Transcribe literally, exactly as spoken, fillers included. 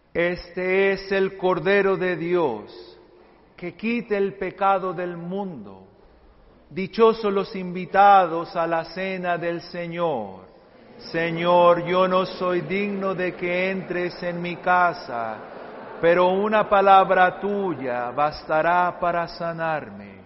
Este es el Cordero de Dios, que quita el pecado del mundo. Dichosos los invitados a la cena del Señor. Señor, yo no soy digno de que entres en mi casa, pero una palabra tuya bastará para sanarme.